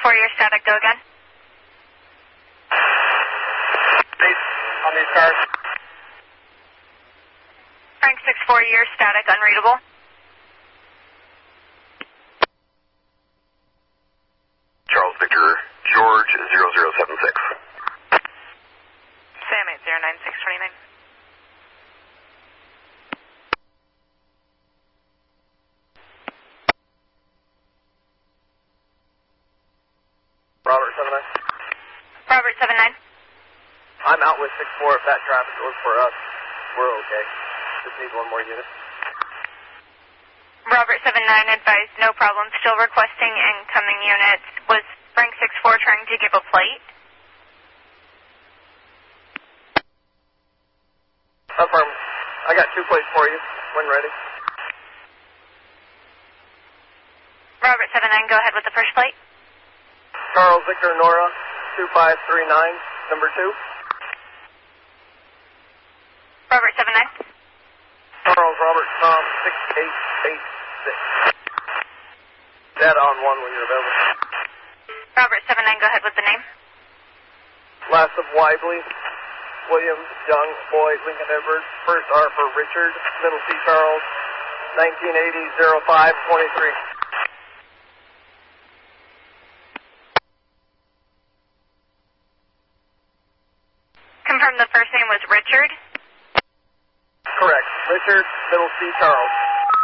6-4, you're static, go again. On these cars. Frank 6-4, you're static, unreadable. Charles Victor, George 0076. Sam 809629. Robert 79. Robert 79. I'm out with 6-4. If that traffic goes for us, we're okay. Just need one more unit. Robert 79 advised, no problem. Still requesting incoming units. Was Frank 6-4 trying to give a plate? Affirm. I got 2 plates for you when ready. Robert 79, go ahead with the first plate. Charles Victor Nora 2539, number 2. Robert 79. Charles Robert Tom 6886. Dead on 1 when you're available. Robert 79, go ahead with the name. Last of Wibley, Williams, Young, Boyd, Lincoln Edwards. First R for Richard, middle C Charles, 1980-05-23. Confirm the first name was Richard. Correct. Richard, middle C Charles.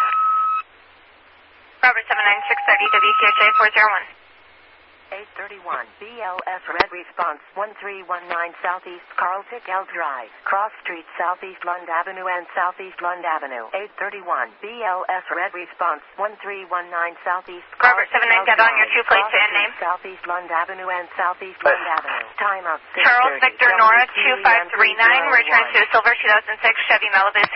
Robert 79, 630 WCHA 401. 831 BLS Red Response 1319 Southeast Carl Tickell Drive, Cross Street, Southeast Lund Avenue and Southeast Lund Avenue. 831 BLS Red Response 1319 Southeast Carl Robert 79, get on your 2 plates and name. Southeast Lund Avenue and Southeast Lund Avenue. Time out 6:30. Charles Victor Nora 2539, return to Silver 2006 Chevy Malibu.